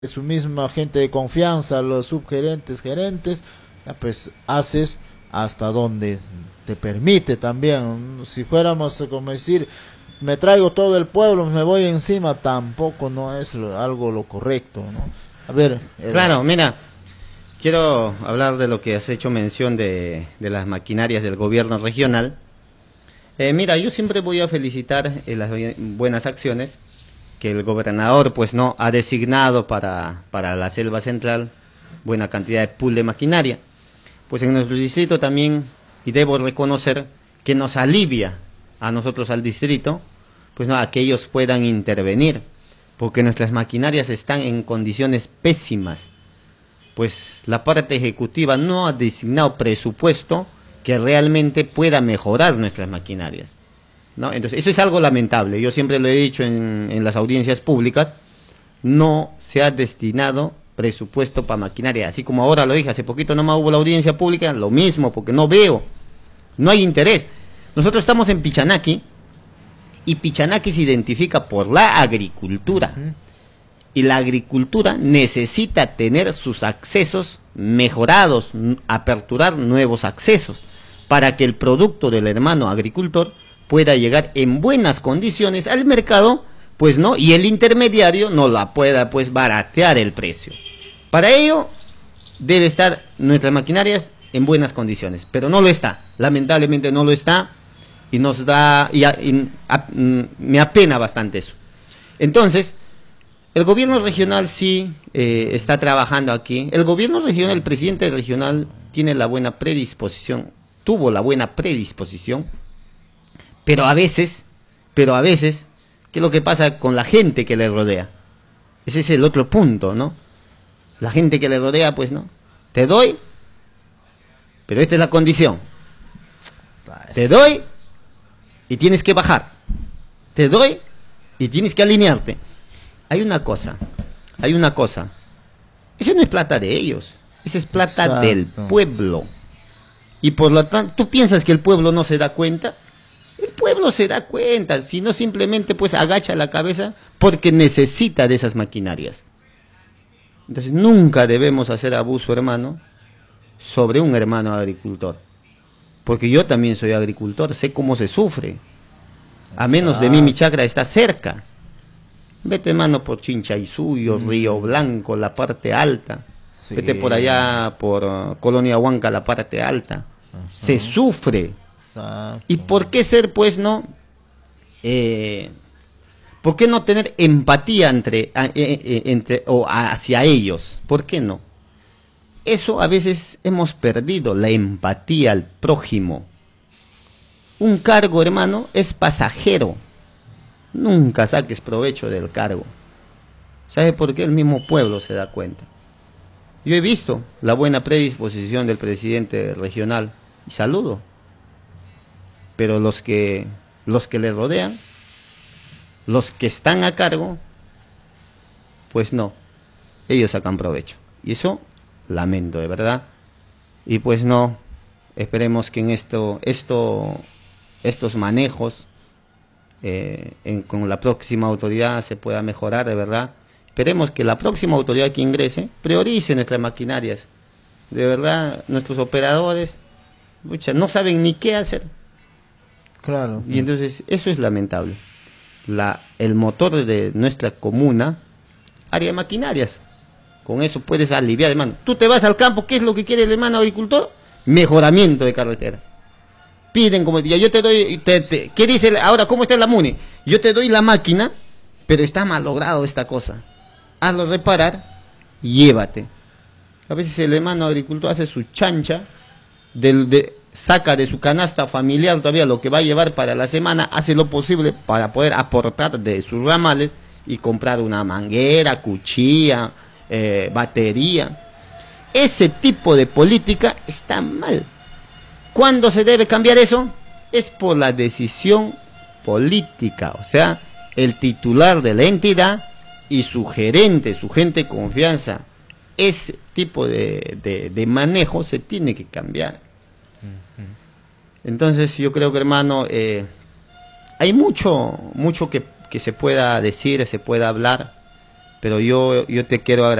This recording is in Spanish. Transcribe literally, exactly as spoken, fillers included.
su misma gente de confianza, los subgerentes, gerentes, ya pues haces hasta donde te permite también. Si fuéramos eh, como decir, me traigo todo el pueblo, me voy encima, tampoco no es lo- algo lo correcto, ¿no? A ver, eh, Claro, mira, quiero hablar de lo que has hecho mención de, de las maquinarias del gobierno regional. Eh, mira, yo siempre voy a felicitar eh, las buen- buenas acciones que el gobernador pues no ha designado para, para la selva central buena cantidad de pool de maquinaria. Pues en nuestro distrito también, y debo reconocer que nos alivia a nosotros al distrito, pues no, a que ellos puedan intervenir, porque nuestras maquinarias están en condiciones pésimas, pues la parte ejecutiva no ha designado presupuesto que realmente pueda mejorar nuestras maquinarias, ¿no? Entonces, eso es algo lamentable. Yo siempre lo he dicho en, en las audiencias públicas, no se ha destinado presupuesto para maquinaria, así como ahora lo dije, hace poquito nomás hubo la audiencia pública, lo mismo, porque no veo, no hay interés. Nosotros estamos en Pichanaki, y Pichanaki se identifica por la agricultura, ujú, y la agricultura necesita tener sus accesos mejorados, n- aperturar nuevos accesos, para que el producto del hermano agricultor pueda llegar en buenas condiciones al mercado, pues no, y el intermediario no la pueda pues baratear el precio. Para ello debe estar nuestras maquinarias en buenas condiciones, pero no lo está, lamentablemente no lo está, y nos da, y a- y a- mm, me apena bastante eso. Entonces, el gobierno regional sí eh, está trabajando aquí. El gobierno regional, el presidente regional tiene la buena predisposición, tuvo la buena predisposición, pero a veces, pero a veces, ¿qué es lo que pasa con la gente que le rodea? Ese es el otro punto, ¿no? La gente que le rodea, pues no. Te doy, pero esta es la condición. Te pues, doy y tienes que bajar. Te doy y tienes que alinearte. Hay una cosa, hay una cosa. Eso no es plata de ellos, esa es plata del exacto. pueblo. Y por lo tanto, ¿tú piensas que el pueblo no se da cuenta? El pueblo se da cuenta, si no simplemente pues agacha la cabeza porque necesita de esas maquinarias. Entonces nunca debemos hacer abuso, hermano, sobre un hermano agricultor. Porque yo también soy agricultor, sé cómo se sufre. A menos de mí mi Exacto. chacra está cerca. Vete, hermano, por Chinchaysuyo, Río Mm, Blanco, la parte alta. sí, Vete por allá, por uh, Colonia Huanca, la parte alta. Se ajá, sufre. ¿Y exacto. por qué ser, pues, no? Eh, ¿Por qué no tener empatía entre, a- eh, eh, entre o hacia ellos? ¿Por qué no? Eso a veces hemos perdido, la empatía al prójimo. Un cargo, hermano, es pasajero. Nunca saques provecho del cargo. ¿Sabe por qué? El mismo pueblo se da cuenta. Yo he visto la buena predisposición del presidente regional y saludo, pero los que los que le rodean, los que están a cargo, pues no, ellos sacan provecho. Y eso lamento, de verdad. Y pues no, esperemos que en esto, esto, estos manejos eh, en- con la próxima autoridad se pueda mejorar, de verdad. Esperemos que la próxima autoridad que ingrese priorice nuestras maquinarias. De verdad, nuestros operadores pucha, no saben ni qué hacer. Claro. Y entonces eso es lamentable. La, el motor de nuestra comuna, área de maquinarias. Con eso puedes aliviar, hermano. Tú te vas al campo, ¿qué es lo que quiere el hermano agricultor? Mejoramiento de carretera. Piden como, ya yo te doy, te- te- ¿qué dice ahora? ¿Cómo está la MUNI? Yo te doy la máquina, pero está mal logrado esta cosa. Hazlo reparar y llévate. A veces el hermano agricultor hace su chancha, del, de, saca de su canasta familiar todavía lo que va a llevar para la semana, hace lo posible para poder aportar de sus ramales y comprar una manguera, cuchilla, eh, batería. Ese tipo de política está mal. ¿Cuándo se debe cambiar eso? Es por la decisión política, o sea, el titular de la entidad y su gerente, su gente de confianza. Ese tipo de, de, de manejo se tiene que cambiar. Entonces yo creo que, hermano, eh, hay mucho, mucho que, que se pueda decir, se pueda hablar, pero yo, yo te quiero agradecer.